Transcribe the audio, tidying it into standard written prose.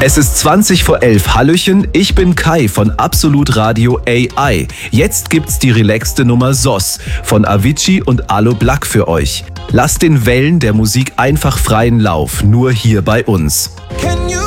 Es ist 20 vor 11. Hallöchen, ich bin Kai von Absolut Radio AI. Jetzt gibt's die relaxte Nummer SOS von Avicii und Alo Black für euch. Lasst den Wellen der Musik einfach freien Lauf, nur hier bei uns.